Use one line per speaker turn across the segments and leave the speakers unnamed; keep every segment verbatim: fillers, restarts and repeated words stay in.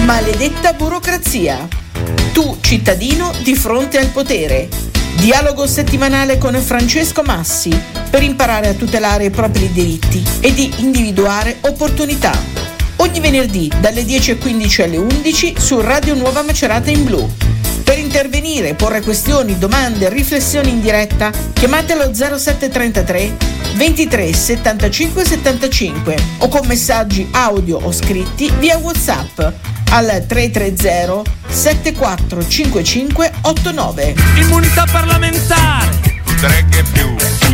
Maledetta burocrazia. Tu, cittadino, di fronte al potere. Dialogo settimanale con Francesco Massi per imparare a tutelare i propri diritti e di individuare opportunità. Ogni venerdì dalle dieci e quindici alle undici su Radio Nuova Macerata in Blu. Per intervenire, porre questioni, domande, riflessioni in diretta, chiamatelo zero sette trentatré ventitré settantacinque settantacinque o con messaggi audio o scritti via WhatsApp al tre tre zero sette quattro cinque cinque otto nove.
Immunità parlamentare.
Tre che più.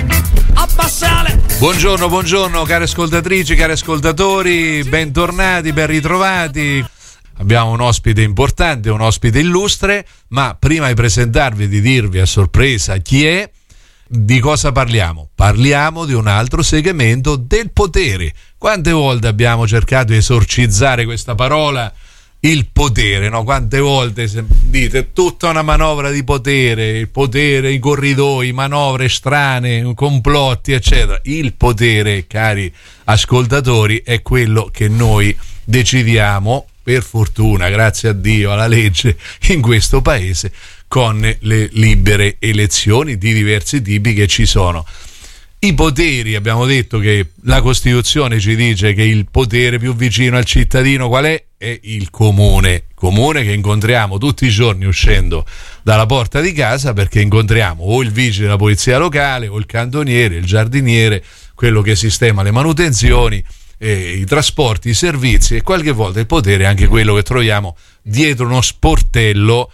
Abbassale.
Buongiorno, buongiorno cari ascoltatrici, cari ascoltatori, bentornati, ben ritrovati. Abbiamo un ospite importante, un ospite illustre, ma prima di presentarvi e di dirvi a sorpresa chi è, di cosa parliamo? Parliamo di un altro segmento del potere. Quante volte abbiamo cercato di esorcizzare questa parola, il potere, no? Quante volte dite tutta una manovra di potere, il potere, i corridoi, manovre strane, complotti, eccetera. Il potere, cari ascoltatori, è quello che noi decidiamo, per fortuna, grazie a Dio, alla legge in questo paese, con le libere elezioni di diversi tipi che ci sono. I poteri, abbiamo detto che la Costituzione ci dice che il potere più vicino al cittadino qual è? È il comune, comune che incontriamo tutti i giorni uscendo dalla porta di casa, perché incontriamo o il vigile della polizia locale o il cantoniere, il giardiniere, quello che sistema le manutenzioni, eh, i trasporti, i servizi, e qualche volta il potere è anche quello che troviamo dietro uno sportello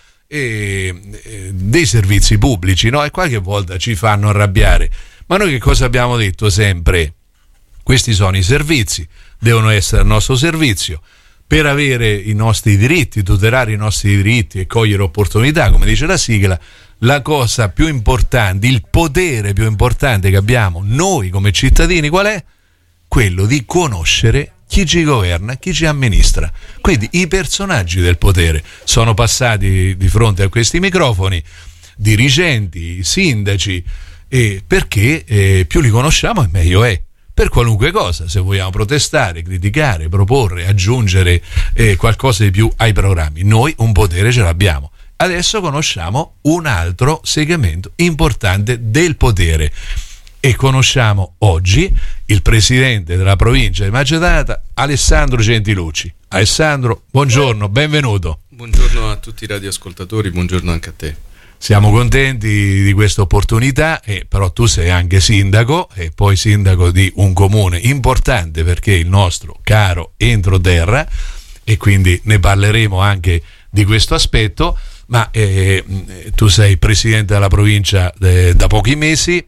e, e, dei servizi pubblici, no? E qualche volta ci fanno arrabbiare. Ma noi che cosa abbiamo detto sempre? Questi sono i servizi, devono essere al nostro servizio per avere i nostri diritti, tutelare i nostri diritti e cogliere opportunità, come dice la sigla. La cosa più importante, il potere più importante che abbiamo noi come cittadini qual è? Quello di conoscere chi ci governa, chi ci amministra. Quindi i personaggi del potere sono passati di fronte a questi microfoni, dirigenti, sindaci, e perché eh, più li conosciamo e meglio è, per qualunque cosa, se vogliamo protestare, criticare, proporre, aggiungere eh, qualcosa di più ai programmi. Noi un potere ce l'abbiamo. Adesso conosciamo un altro segmento importante del potere e conosciamo oggi il presidente della provincia di Macerata, Alessandro Gentilucci. Alessandro, buongiorno, benvenuto.
Buongiorno a tutti i radioascoltatori, buongiorno anche a te.
Siamo contenti di questa opportunità, e però tu sei anche sindaco e poi sindaco di un comune importante, perché è il nostro caro entroterra, e quindi ne parleremo anche di questo aspetto. Ma eh, tu sei presidente della provincia eh, da pochi mesi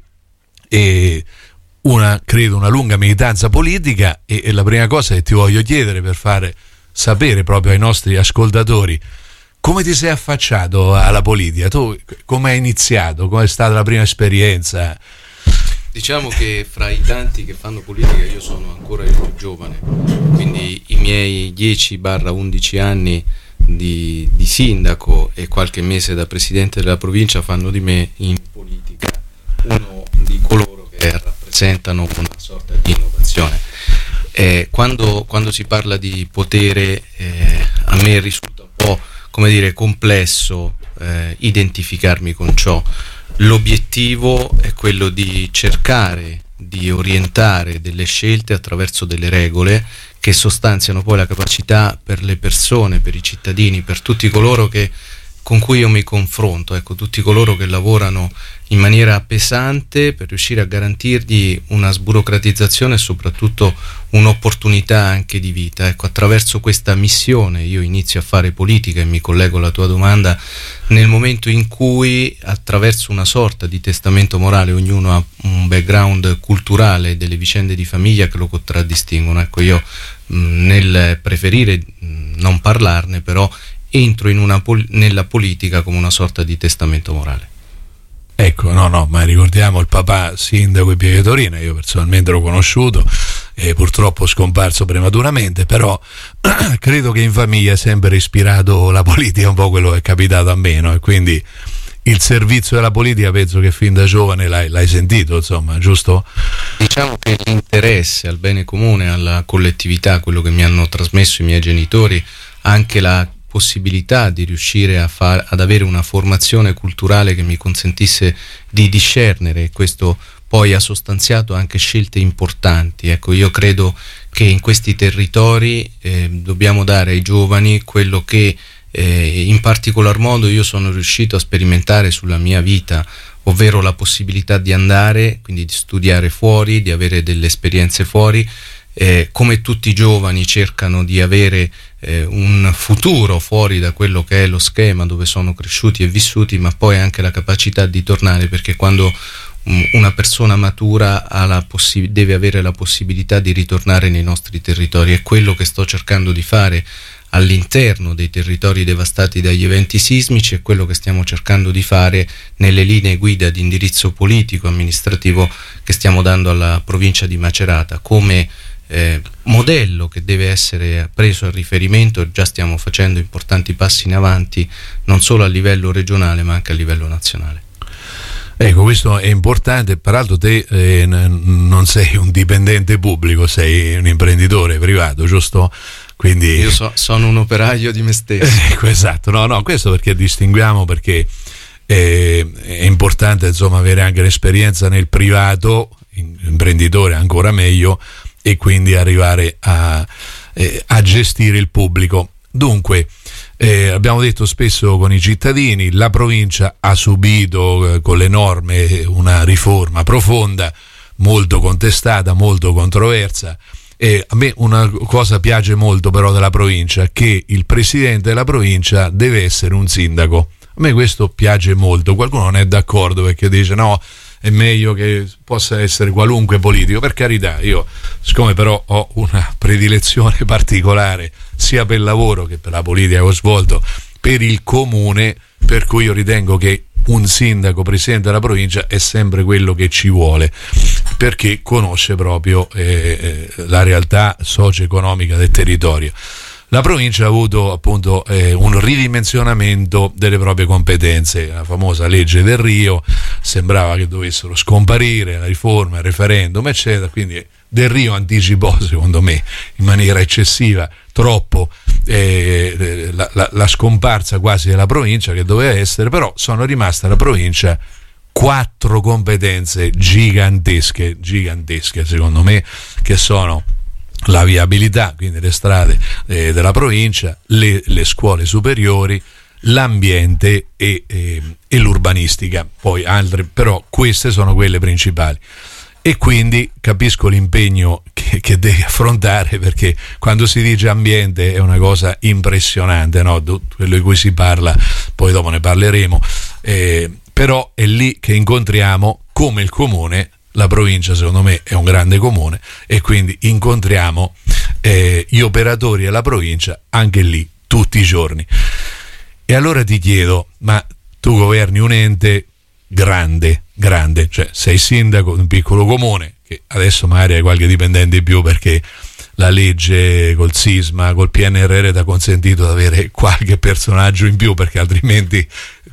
e una, credo, una lunga militanza politica, e, e la prima cosa che ti voglio chiedere per fare sapere proprio ai nostri ascoltatori: come ti sei affacciato alla politica? Tu come hai iniziato? Come è stata la prima esperienza?
Diciamo che fra i tanti che fanno politica io sono ancora il più giovane, quindi i miei dieci undici anni di, di sindaco e qualche mese da presidente della provincia fanno di me in politica uno di coloro che rappresentano una sorta di innovazione. Eh, quando, quando si parla di potere eh, a me risulta un po', come dire, complesso eh, identificarmi con ciò. L'obiettivo è quello di cercare di orientare delle scelte attraverso delle regole che sostanziano poi la capacità per le persone, per i cittadini, per tutti coloro che con cui io mi confronto, ecco, tutti coloro che lavorano in maniera pesante per riuscire a garantirgli una sburocratizzazione e soprattutto un'opportunità anche di vita. Ecco, attraverso questa missione io inizio a fare politica, e mi collego alla tua domanda, nel momento in cui attraverso una sorta di testamento morale ognuno ha un background culturale, delle vicende di famiglia che lo contraddistinguono. Ecco, io mh, nel preferire mh, non parlarne, però entro in una pol- nella politica come una sorta di testamento morale.
Ecco, no, no, ma ricordiamo il papà sindaco di Pieve Torina, io personalmente l'ho conosciuto, e purtroppo scomparso prematuramente, però credo che in famiglia è sempre ispirato la politica, un po' quello che è capitato a me, no? E quindi il servizio della politica penso che fin da giovane l'hai, l'hai sentito, insomma, giusto?
Diciamo che l'interesse al bene comune, alla collettività, quello che mi hanno trasmesso i miei genitori, anche la possibilità di riuscire a far, ad avere una formazione culturale che mi consentisse di discernere, e questo poi ha sostanziato anche scelte importanti. Ecco, io credo che in questi territori eh, dobbiamo dare ai giovani quello che eh, in particolar modo io sono riuscito a sperimentare sulla mia vita, ovvero la possibilità di andare, quindi di studiare fuori, di avere delle esperienze fuori. Eh, come tutti i giovani cercano di avere eh, un futuro fuori da quello che è lo schema dove sono cresciuti e vissuti, ma poi anche la capacità di tornare, perché quando um, una persona matura ha la possi- deve avere la possibilità di ritornare nei nostri territori. È quello che sto cercando di fare all'interno dei territori devastati dagli eventi sismici, è quello che stiamo cercando di fare nelle linee guida di indirizzo politico amministrativo che stiamo dando alla provincia di Macerata come Eh, modello che deve essere preso a riferimento. Già stiamo facendo importanti passi in avanti non solo a livello regionale ma anche a livello nazionale.
Ecco, questo è importante. Peraltro te eh, n- non sei un dipendente pubblico, sei un imprenditore privato, giusto? Quindi
io so, sono un operaio di me stesso.
Ecco, esatto. No, no, questo perché distinguiamo, perché eh, è importante insomma avere anche l'esperienza nel privato, imprenditore ancora meglio, e quindi arrivare a, eh, a gestire il pubblico. Dunque, eh, abbiamo detto spesso con i cittadini, la provincia ha subito eh, con le norme una riforma profonda, molto contestata, molto controversa. E a me una cosa piace molto però della provincia, che il presidente della provincia deve essere un sindaco. A me questo piace molto. Qualcuno non è d'accordo perché dice no, è meglio che possa essere qualunque politico. Per carità, io siccome però ho una predilezione particolare sia per il lavoro che per la politica che ho svolto per il comune, per cui io ritengo che un sindaco presidente della provincia è sempre quello che ci vuole, perché conosce proprio eh, la realtà socio-economica del territorio. La provincia ha avuto appunto eh, un ridimensionamento delle proprie competenze, la famosa legge del Rio, sembrava che dovessero scomparire, la riforma, il referendum eccetera, quindi Del Rio anticipò secondo me in maniera eccessiva, troppo, eh, la, la, la scomparsa quasi della provincia che doveva essere, però sono rimaste alla provincia quattro competenze gigantesche, gigantesche secondo me, che sono la viabilità, quindi le strade eh, della provincia, le, le scuole superiori, l'ambiente e, e, e l'urbanistica, poi altre, però queste sono quelle principali. E quindi capisco l'impegno che, che devi affrontare, perché quando si dice ambiente è una cosa impressionante, no? Quello di cui si parla, poi dopo ne parleremo, eh, però è lì che incontriamo come il comune. La provincia secondo me è un grande comune e quindi incontriamo eh, gli operatori della provincia anche lì tutti i giorni. E allora ti chiedo, ma tu governi un ente grande, grande, cioè sei sindaco di un piccolo comune, che adesso magari hai qualche dipendente in più perché la legge col sisma, col P N R R ti ha consentito di avere qualche personaggio in più, perché altrimenti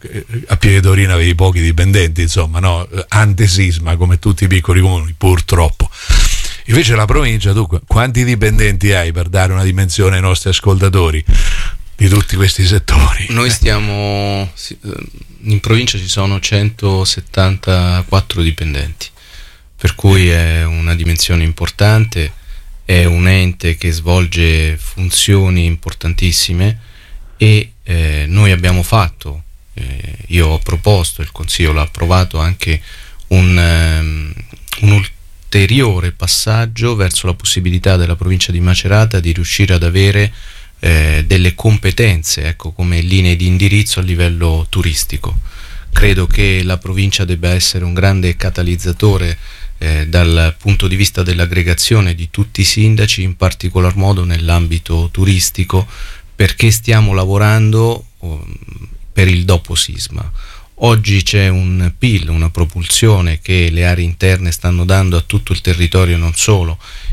a Pieve Torino avevi pochi dipendenti, insomma, no? Antesisma, come tutti i piccoli comuni, purtroppo. Invece la provincia, tu quanti dipendenti hai, per dare una dimensione ai nostri ascoltatori di tutti questi settori?
Noi stiamo in provincia, ci sono centosettantaquattro dipendenti, per cui è una dimensione importante, è un ente che svolge funzioni importantissime e eh, noi abbiamo fatto, eh, io ho proposto, il Consiglio l'ha approvato, anche un, um, un ulteriore passaggio verso la possibilità della provincia di Macerata di riuscire ad avere eh, delle competenze, ecco, come linee di indirizzo a livello turistico. Credo che la provincia debba essere un grande catalizzatore eh, dal punto di vista dell'aggregazione di tutti i sindaci, in particolar modo nell'ambito turistico, perché stiamo lavorando um, per il dopo sisma. Oggi c'è un P I L, una propulsione che le aree interne stanno dando a tutto il territorio, non solo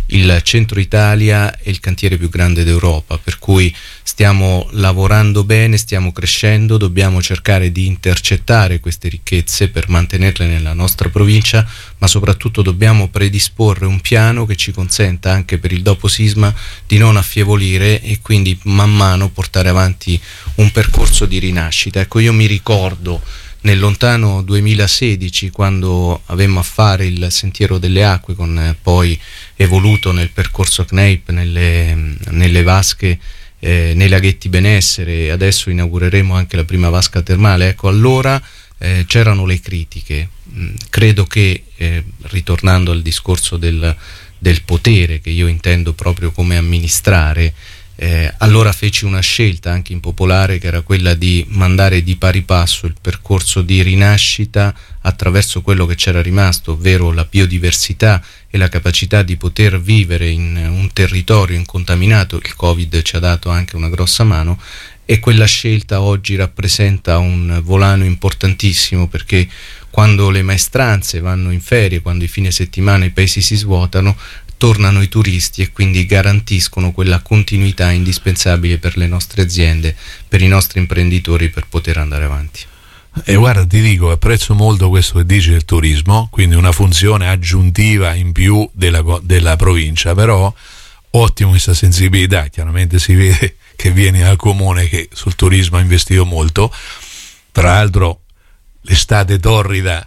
il centro Italia è il cantiere più grande d'Europa, per cui stiamo lavorando bene, stiamo crescendo, dobbiamo cercare di intercettare queste ricchezze per mantenerle nella nostra provincia, ma soprattutto dobbiamo predisporre un piano che ci consenta anche per il dopo sisma di non affievolire e quindi man mano portare avanti un percorso di rinascita. Ecco, io mi ricordo nel lontano duemilasedici, quando avemmo a fare il Sentiero delle Acque, con eh, poi evoluto nel percorso C N E I P, nelle, nelle vasche, eh, nei laghetti benessere, e adesso inaugureremo anche la prima vasca termale. Ecco, allora eh, c'erano le critiche. Mm, credo che, eh, ritornando al discorso del, del potere, che io intendo proprio come amministrare, Eh, allora feci una scelta anche impopolare, che era quella di mandare di pari passo il percorso di rinascita attraverso quello che c'era rimasto, ovvero la biodiversità e la capacità di poter vivere in un territorio incontaminato. Il Covid ci ha dato anche una grossa mano, e quella scelta oggi rappresenta un volano importantissimo, perché quando le maestranze vanno in ferie, quando i fine settimana i paesi si svuotano, tornano i turisti e quindi garantiscono quella continuità indispensabile per le nostre aziende, per i nostri imprenditori, per poter andare avanti.
E guarda, ti dico, apprezzo molto questo che dici del turismo, quindi una funzione aggiuntiva in più della, della provincia, però ottimo questa sensibilità. Chiaramente si vede che vieni dal comune che sul turismo ha investito molto. Tra l'altro l'estate torrida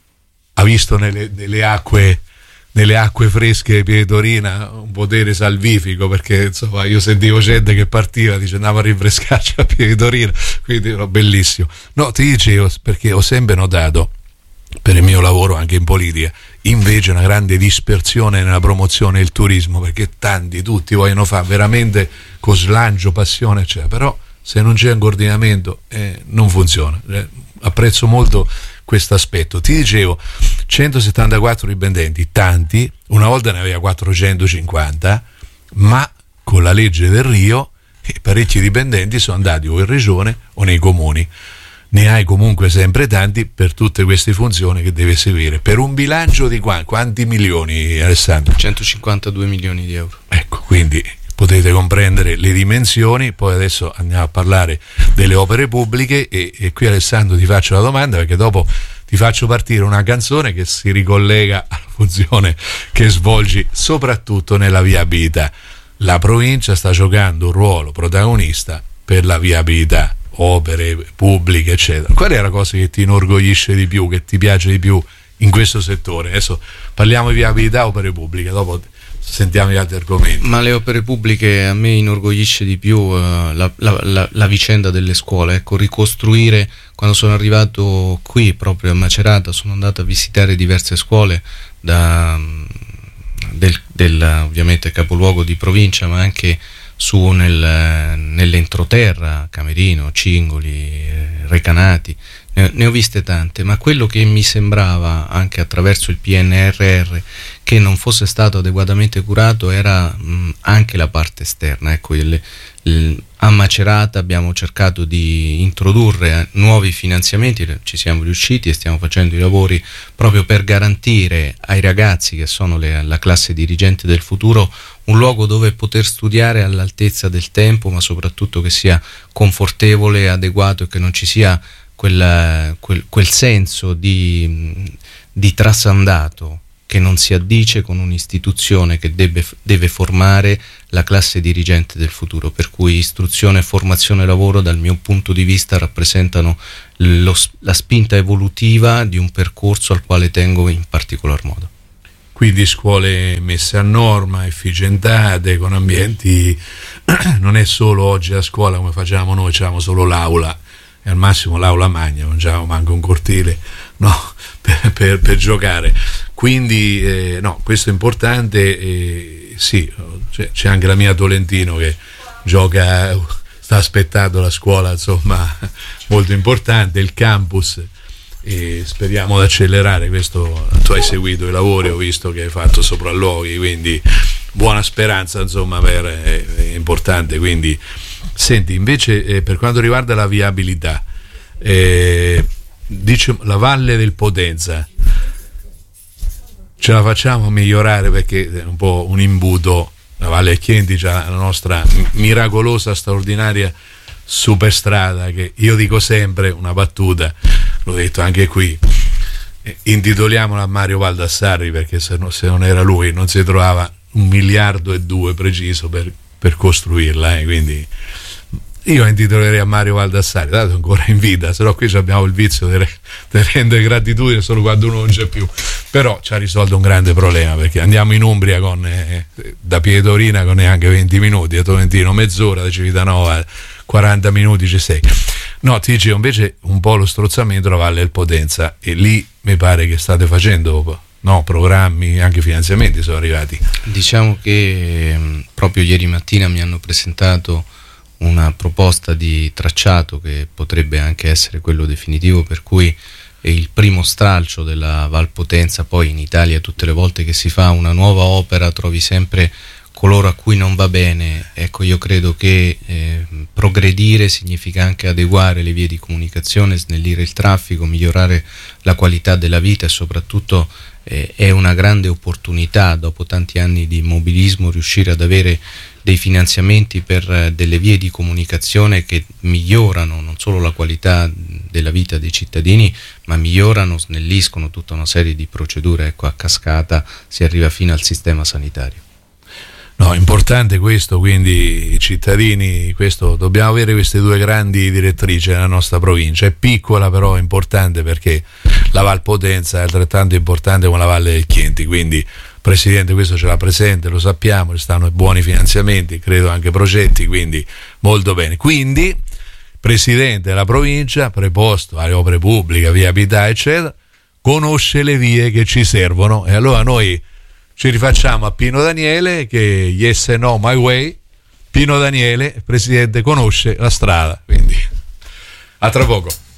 ha visto nelle, nelle acque nelle acque fresche di Pietorina un potere salvifico, perché insomma io sentivo gente che partiva, dice andiamo a rinfrescarci a Pietorina, quindi era bellissimo. No, ti dicevo, perché ho sempre notato, per il mio lavoro anche in politica, invece una grande dispersione nella promozione del turismo, perché tanti, tutti vogliono fare veramente con slancio, passione, eccetera, però se non c'è un coordinamento eh, non funziona. Eh, apprezzo molto questo aspetto. Ti dicevo, centosettantaquattro dipendenti, tanti, una volta ne aveva quattrocentocinquanta, ma con la legge del Rio parecchi dipendenti sono andati o in regione o nei comuni. Ne hai comunque sempre tanti per tutte queste funzioni che deve seguire, per un bilancio di quanti, quanti milioni, Alessandro?
centocinquantadue milioni di euro.
Ecco, quindi potete comprendere le dimensioni. Poi adesso andiamo a parlare delle opere pubbliche e, e qui, Alessandro, ti faccio la domanda, perché dopo ti faccio partire una canzone che si ricollega alla funzione che svolgi soprattutto nella viabilità. La provincia sta giocando un ruolo protagonista per la viabilità, opere pubbliche eccetera. Qual è la cosa che ti inorgoglisce di più, che ti piace di più in questo settore? Adesso parliamo di viabilità, opere pubbliche, dopo sentiamo gli altri argomenti.
Ma le opere pubbliche, a me inorgoglisce di più uh, la, la, la, la vicenda delle scuole. Ecco, ricostruire. Quando sono arrivato qui proprio a Macerata, sono andato a visitare diverse scuole da, del, del ovviamente capoluogo di provincia, ma anche su nel, nell'entroterra, Camerino, Cingoli, Recanati. Ne, ne ho viste tante, ma quello che mi sembrava, anche attraverso il P N R R, che non fosse stato adeguatamente curato era mh, anche la parte esterna. Ecco, il, il, a Macerata abbiamo cercato di introdurre nuovi finanziamenti, ci siamo riusciti e stiamo facendo i lavori proprio per garantire ai ragazzi, che sono le, la classe dirigente del futuro, un luogo dove poter studiare all'altezza del tempo, ma soprattutto che sia confortevole, adeguato, e che non ci sia quel, quel, quel senso di, di trasandato che non si addice con un'istituzione che deve, deve formare la classe dirigente del futuro. Per cui istruzione, formazione e lavoro, dal mio punto di vista, rappresentano lo, la spinta evolutiva di un percorso al quale tengo in particolar modo.
Quindi scuole messe a norma, efficientate, con ambienti, non è solo oggi a scuola come facciamo noi, facciamo solo l'aula, e al massimo l'aula magna, non c'è manco un cortile, no, per, per, per giocare. Quindi eh, no, questo è importante. Eh, sì, c'è, c'è anche la mia Tolentino che gioca, sta aspettando la scuola, insomma, molto importante, il campus, e speriamo di accelerare questo. Tu hai seguito i lavori, ho visto che hai fatto sopralluoghi, quindi buona speranza, insomma, per, è, è importante. Quindi senti, invece eh, per quanto riguarda la viabilità, eh, dice la Valle del Potenza, ce la facciamo a migliorare, perché è un po' un imbuto. La Valle del Chienti c'ha la nostra miracolosa, straordinaria superstrada, che io dico sempre, una battuta, l'ho detto anche qui, intitoliamola a Mario Baldassarri, perché se, no, se non era lui non si trovava un miliardo e due preciso per, per costruirla, eh, quindi io intitolerei a Mario Baldassarri, dato ancora in vita, se no qui abbiamo il vizio di, di rendere gratitudine solo quando uno non c'è più, però ci ha risolto un grande problema, perché andiamo in Umbria con eh, da Pietorina con neanche venti minuti, a Tolentino mezz'ora, da Civitanova quaranta minuti ci sei. No, ti dicevo invece un po' lo strozzamento la Valle del Potenza, e lì mi pare che state facendo, no, programmi, anche finanziamenti sono arrivati.
Diciamo che mh, proprio ieri mattina mi hanno presentato una proposta di tracciato che potrebbe anche essere quello definitivo, per cui è il primo stralcio della Val Potenza. Poi in Italia tutte le volte che si fa una nuova opera trovi sempre coloro a cui non va bene. Ecco, io credo che eh, progredire significa anche adeguare le vie di comunicazione, snellire il traffico, migliorare la qualità della vita, e soprattutto eh, è una grande opportunità, dopo tanti anni di immobilismo, riuscire ad avere dei finanziamenti per eh, delle vie di comunicazione che migliorano non solo la qualità della vita dei cittadini, ma migliorano, snelliscono tutta una serie di procedure. Ecco, a cascata si arriva fino al sistema sanitario.
No, importante questo, quindi i cittadini, questo, dobbiamo avere queste due grandi direttrici nella nostra provincia. È piccola però è importante, perché la Val Potenza è altrettanto importante come la Valle del Chienti, quindi Presidente questo ce l'ha presente, lo sappiamo, ci stanno buoni finanziamenti, credo anche progetti, quindi molto bene. Quindi Presidente della provincia, preposto alle opere pubbliche, viabilità eccetera, conosce le vie che ci servono, e allora noi ci rifacciamo a Pino Daniele che yes and no my way. Pino Daniele, Presidente, conosce la strada, quindi a tra poco.